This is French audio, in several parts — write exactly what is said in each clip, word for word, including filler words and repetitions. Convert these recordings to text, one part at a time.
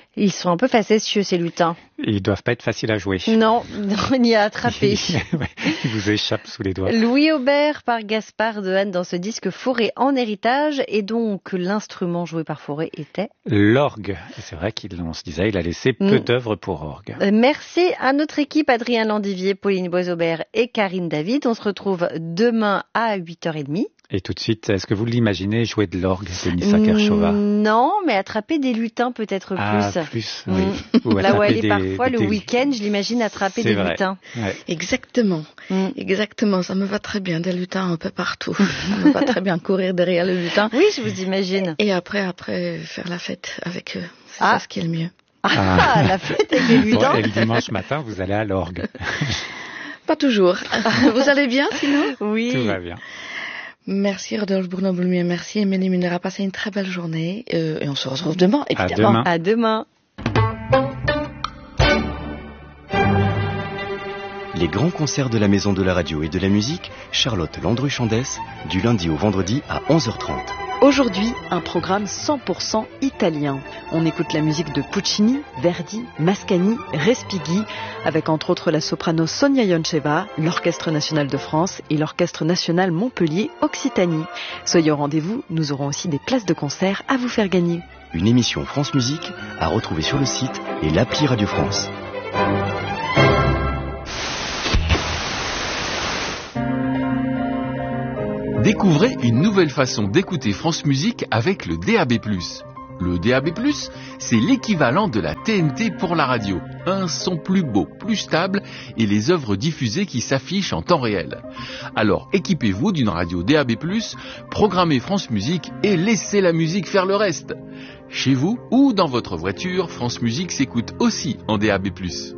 Ils sont un peu facétieux, ces lutins. Et ils doivent pas être faciles à jouer. Non, on y a attrapé. Ils vous échappent sous les doigts. Louis Aubert par Gaspard Dehaene dans ce disque Fauré en héritage. Et donc, l'instrument joué par Fauré était l'orgue. Et c'est vrai qu'on se disait, il a laissé peu mmh. d'œuvres pour orgue. Merci à notre équipe, Adrien Landivier, Pauline Boisaubert et Karine David. On se retrouve demain à huit heures trente. Et tout de suite, est-ce que vous l'imaginez jouer de l'orgue, Denisa Kershova? Non, mais attraper des lutins peut-être ah, plus. plus, oui. Mmh. Là où elle est des, parfois des, le des... week-end, je l'imagine attraper des vrai. lutins. Ouais. Exactement, mmh. exactement, ça me va très bien, des lutins un peu partout. Ça me va très bien courir derrière le lutin. Oui, je vous imagine. Et après, après, faire la fête avec eux, c'est ah. ça ce qui est le mieux. Ah, ah. La fête avec les lutins. Bon, et le dimanche matin, vous allez à l'orgue. Pas toujours. Vous allez bien sinon? Oui. Tout va bien. Merci Rodolphe Bourneau-Boulmier, merci Émilie Munera, passez une très belle journée euh, et on se retrouve demain, évidemment. À demain. À demain. Les grands concerts de la Maison de la Radio et de la Musique, Charlotte Landru-Chandès, du lundi au vendredi à onze heures trente. Aujourd'hui, un programme cent pour cent italien. On écoute la musique de Puccini, Verdi, Mascagni, Respighi, avec entre autres la soprano Sonia Yoncheva, l'Orchestre national de France et l'Orchestre national Montpellier-Occitanie. Soyez au rendez-vous, nous aurons aussi des places de concert à vous faire gagner. Une émission France Musique à retrouver sur le site et l'appli Radio France. Découvrez une nouvelle façon d'écouter France Musique avec le D A B plus. Le D A B plus, c'est l'équivalent de la T N T pour la radio. Un son plus beau, plus stable et les œuvres diffusées qui s'affichent en temps réel. Alors équipez-vous d'une radio D A B plus, programmez France Musique et laissez la musique faire le reste. Chez vous ou dans votre voiture, France Musique s'écoute aussi en D A B plus.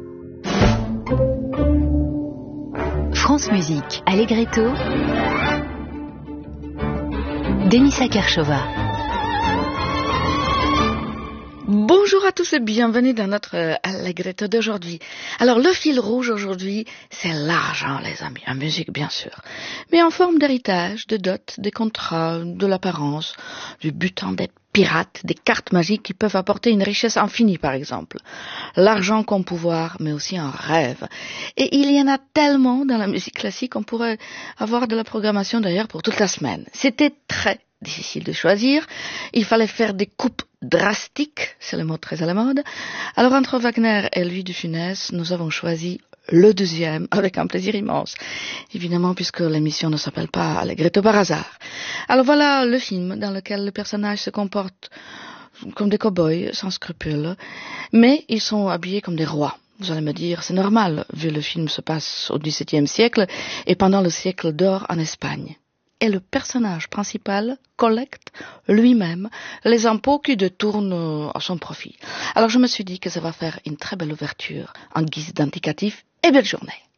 France Musique, Allegretto, Denisa Kershova. Bonjour à tous et bienvenue dans notre euh, Allegretto d'aujourd'hui. Alors le fil rouge aujourd'hui, c'est l'argent les amis, la musique bien sûr. Mais en forme d'héritage, de dot, des contrats, de l'apparence, du butin d'être pirate, des cartes magiques qui peuvent apporter une richesse infinie par exemple. L'argent comme pouvoir, mais aussi un rêve. Et il y en a tellement dans la musique classique, on pourrait avoir de la programmation d'ailleurs pour toute la semaine. C'était très difficile de choisir, il fallait faire des coupes drastiques, c'est le mot très à la mode. Alors entre Wagner et Louis de Funès, nous avons choisi le deuxième avec un plaisir immense. Évidemment puisque l'émission ne s'appelle pas Allegretto par hasard. Alors voilà le film dans lequel le personnage se comporte comme des cow-boys sans scrupules, mais ils sont habillés comme des rois. Vous allez me dire, c'est normal, vu le film se passe au dix-septième siècle et pendant le siècle d'or en Espagne. Et le personnage principal collecte lui-même les impôts qui détournent à son profit. Alors je me suis dit que ça va faire une très belle ouverture en guise d'indicatif et belle journée.